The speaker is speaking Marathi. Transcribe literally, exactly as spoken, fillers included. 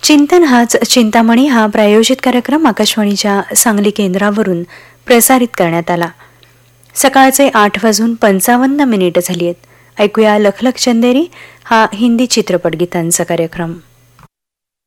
चिंतन हाच चिंतामणी हा प्रायोजित कार्यक्रम आकाशवाणीच्या सांगली केंद्रावरून प्रसारित करण्यात आला. सकाळचे आठ वाजून पंचावन्न मिनिटं झाली आहेत. ऐकूया लखलख चंदेरी हा हिंदी चित्रपट गीतांचा कार्यक्रम.